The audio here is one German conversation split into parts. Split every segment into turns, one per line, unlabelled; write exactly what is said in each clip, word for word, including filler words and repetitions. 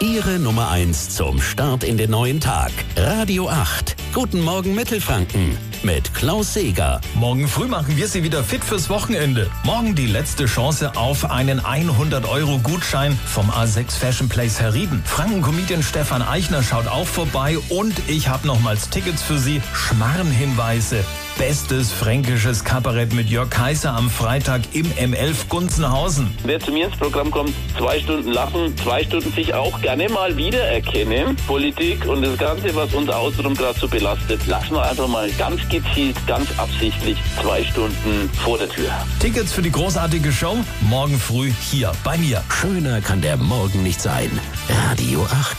Ihre Nummer eins zum Start in den neuen Tag. Radio acht. Guten Morgen Mittelfranken mit Klaus Seeger.
Morgen früh machen wir Sie wieder fit fürs Wochenende. Morgen die letzte Chance auf einen hundert Euro Gutschein vom A sechs Fashion Place Herrieden. Franken-Comedian Stefan Eichner schaut auch vorbei und ich habe nochmals Tickets für Sie. Schmarrenhinweise. Bestes fränkisches Kabarett mit Jörg Kaiser am Freitag im M elf Gunzenhausen.
Wer zu mir ins Programm kommt, zwei Stunden lachen, zwei Stunden sich auch gerne mal wiedererkennen. Politik und das Ganze, was uns außenrum gerade so belastet, lassen wir einfach mal ganz gezielt, ganz absichtlich zwei Stunden vor der Tür.
Tickets für die großartige Show morgen früh hier bei mir.
Schöner kann der Morgen nicht sein. Radio acht.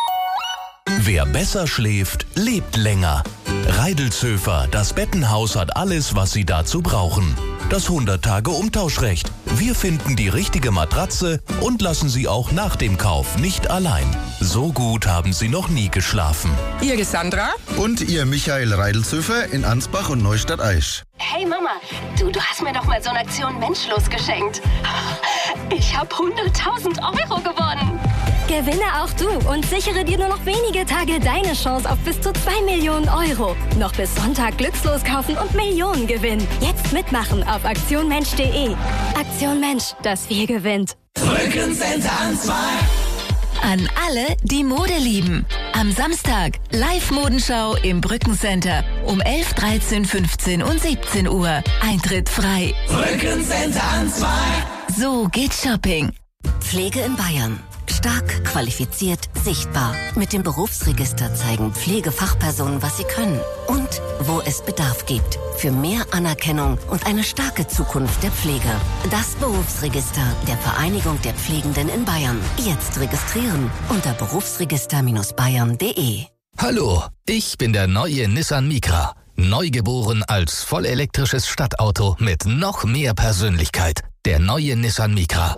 Wer besser schläft, lebt länger. Reidelzöfer, das Bettenhaus hat alles, was Sie dazu brauchen. Das hundert-Tage-Umtauschrecht. Wir finden die richtige Matratze und lassen Sie auch nach dem Kauf nicht allein. So gut haben Sie noch nie geschlafen.
Ihr Sandra?
Und ihr Michael Reidelzöfer in Ansbach und Neustadt-Aisch.
Hey Mama, du, du hast mir doch mal so eine Aktion Menschlos geschenkt. Ich habe hunderttausend Euro gewonnen.
Gewinne auch du und sichere dir nur noch wenige Tage deine Chance auf bis zu zwei Millionen Euro. Noch bis Sonntag glückslos kaufen und Millionen gewinnen. Jetzt mitmachen auf aktion mensch punkt de. Aktion Mensch, das viel gewinnt.
Brückencenter Ansbach. An alle, die Mode lieben. Am Samstag Live-Modenschau im Brückencenter um elf, dreizehn, fünfzehn und siebzehn Uhr. Eintritt frei.
Brückencenter Ansbach.
So geht Shopping.
Pflege in Bayern. Stark, qualifiziert, sichtbar. Mit dem Berufsregister zeigen Pflegefachpersonen, was sie können und wo es Bedarf gibt. Für mehr Anerkennung und eine starke Zukunft der Pflege. Das Berufsregister der Vereinigung der Pflegenden in Bayern. Jetzt registrieren unter berufsregister Bindestrich bayern punkt de.
Hallo, ich bin der neue Nissan Micra. Neugeboren als vollelektrisches Stadtauto mit noch mehr Persönlichkeit. Der neue Nissan Micra.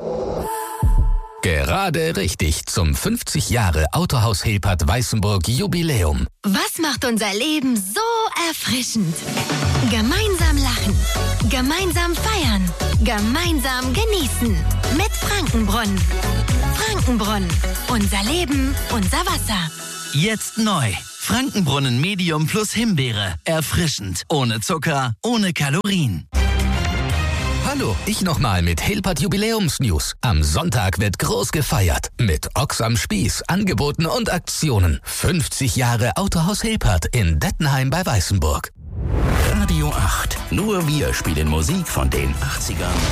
Gerade richtig zum fünfzig Jahre Autohaus Hilpert Weißenburg Jubiläum.
Was macht unser Leben so erfrischend? Gemeinsam lachen, gemeinsam feiern, gemeinsam genießen. Mit Frankenbrunnen. Frankenbrunnen. Unser Leben, unser Wasser.
Jetzt neu. Frankenbrunnen Medium plus Himbeere. Erfrischend. Ohne Zucker, ohne Kalorien.
Hallo, ich nochmal mit Hilpert Jubiläumsnews. Am Sonntag wird groß gefeiert. Mit Ochs am Spieß, Angeboten und Aktionen. fünfzig Jahre Autohaus Hilpert in Dettenheim bei Weißenburg.
Radio acht. Nur wir spielen Musik von den achtzigern